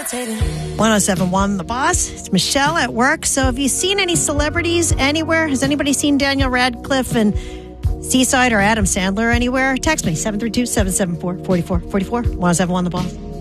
1071 The Boss. It's Michelle at work. So have you seen any celebrities anywhere? Has anybody seen Daniel Radcliffe and Seaside or Adam Sandler anywhere? Text me, 732-774-4444. 1071 The Boss.